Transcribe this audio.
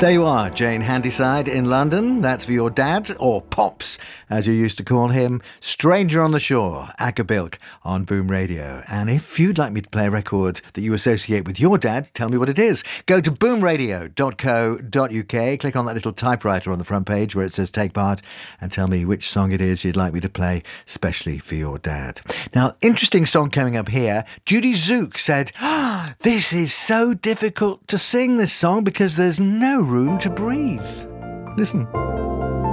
There you are, Jane Handyside in London. That's for your dad, or Pops, as you used to call him. Stranger on the Shore, Acker-Bilk on Boom Radio. And if you'd like me to play a record that you associate with your dad, tell me what it is. Go to boomradio.co.uk, click on that little typewriter on the front page where it says Take Part, and tell me which song it is you'd like me to play, especially for your dad. Now, interesting song coming up here. Judy Zook said, this is so difficult to sing this song because there's no room to breathe. Listen.